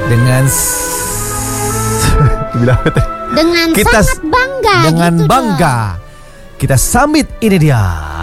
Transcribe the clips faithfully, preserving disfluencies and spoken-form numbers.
Dengan Dengan kita sangat bangga. Dengan gitu bangga dong. kita sambit, ini dia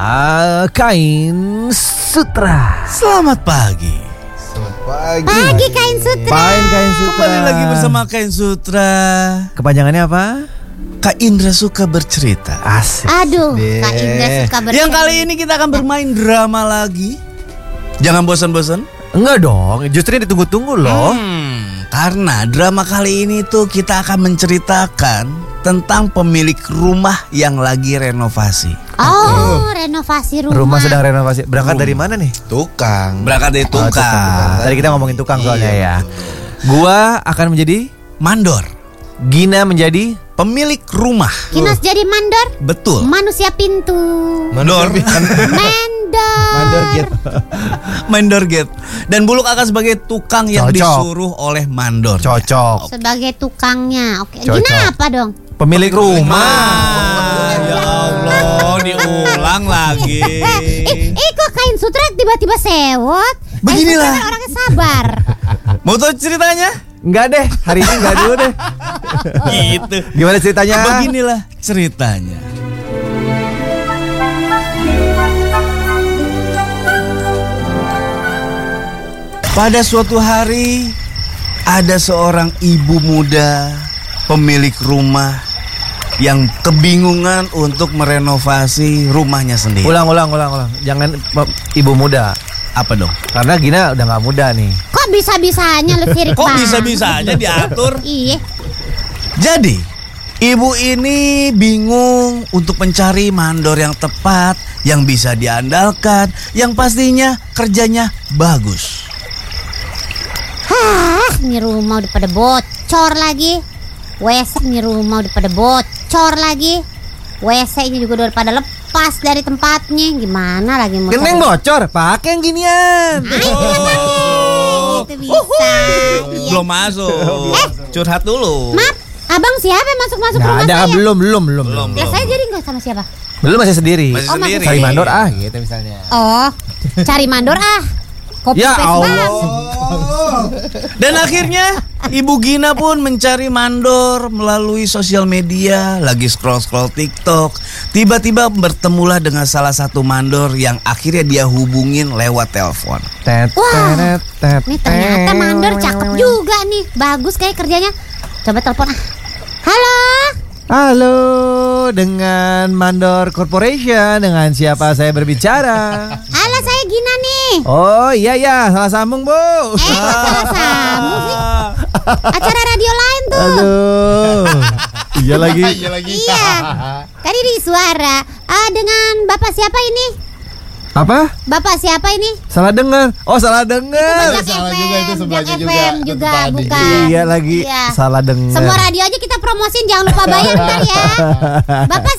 Kain Sutra. Selamat pagi. Pagi. Pagi Kain Sutra. Kain Kain Sutra. Kembali lagi bersama Kain Sutra. Kepanjangannya apa? Kak Indra suka bercerita. Asik. Aduh, deh. Kak Indra suka bercerita. Yang kali ini kita akan bermain drama lagi. Jangan bosan-bosan. Enggak dong, justru ini ditunggu-tunggu loh. Hmm, karena drama kali ini tuh kita akan menceritakan tentang pemilik rumah yang lagi renovasi. Oh, renovasi rumah. Rumah sedang renovasi. Berangkat Rumah. dari mana nih? Tukang. Berangkat dari Oh, tukang. Tadi kita ngomongin tukang soalnya Iya, ya. Gua akan menjadi Mandor. Gina menjadi Pemilik rumah. Kinas jadi mandor. Betul. Manusia pintu. Mandor. Mandor. Mandor gate. Mandor gate. Dan Buluk akan sebagai tukang yang Cocok. disuruh oleh mandor. cocok. Sebagai tukangnya. Oke, Cocok. Gina apa dong? Pemilik rumah. Ya Allah, diulang lagi. Eh, eh kok Kain Sutra tiba-tiba sewot? Beginilah. Kain Sutra kan orangnya sabar. Mau tahu ceritanya? Enggak deh, hari ini enggak dulu deh. Gitu. Gimana ceritanya? Beginilah ceritanya. Pada suatu hari ada seorang ibu muda pemilik rumah yang kebingungan untuk merenovasi rumahnya sendiri. Ulang, ulang, ulang, ulang. Jangan m- ibu muda. Apa dong? Karena Gina udah nggak muda nih. Kok bisa-bisanya lu sirik Kok banget? bisa-bisanya diatur? Iya. Jadi, ibu ini bingung untuk mencari mandor yang tepat, yang bisa diandalkan, yang pastinya kerjanya bagus. Hah, ini rumah udah pada bocor lagi. W C ini rumah udah pada bocor lagi. W C-nya juga udah pada lepas dari tempatnya. Gimana lagi mau Geneng cari- bocor, pakai yang ginian. Ah, itu bisa. Iya. Belum masuk. Curhat dulu. Maaf, abang siapa yang masuk-masuk Nggak rumah ada, saya? belum, belum, belum, Belum. belum. Lah saya jadi nggak sama siapa? Belum, masih sendiri. Masih Oh, masih sendiri. Cari mandor ah, gitu misalnya. Oh, cari mandor ah. Copy Ya paste Allah. banget. Dan akhirnya Ibu Gina pun mencari mandor melalui sosial media, lagi scroll-scroll TikTok. Tiba-tiba bertemulah dengan salah satu mandor yang akhirnya dia hubungin lewat telepon. Tet, Wah, tet, tet, Nih ternyata tet. mandor cakep juga nih. Bagus kayak kerjanya. Coba telepon ah. Halo. Halo, dengan Mandor Corporation, dengan siapa saya berbicara? Halo, saya Gina nih. Oh iya ya, salah sambung Bu. Eh, kok salah sambung sih? Acara radio lain tuh. Aduh, iya lagi. Iya lagi. Iya. Tadi di suara. Ah, dengan Bapak siapa ini? Apa? Bapak siapa ini? Salah dengar. Oh salah dengar. Banyak salah F M, juga, itu sebelahnya Banyak juga, F M itu juga, tadi. bukan. Iya lagi Iya. salah dengar. Semua radio aja kita promosin, jangan lupa bayar ntar ya. Bapak